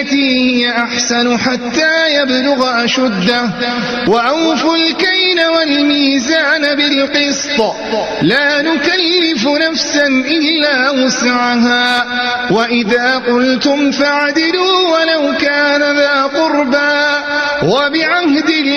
بالتي هي أحسن حتى يبلغ أشده وأوفوا الكيل والميزان بالقسط لا نكلف نفسا إلا وسعها وإذا قلتم فاعدلوا ولو كان ذا قربى وبعهد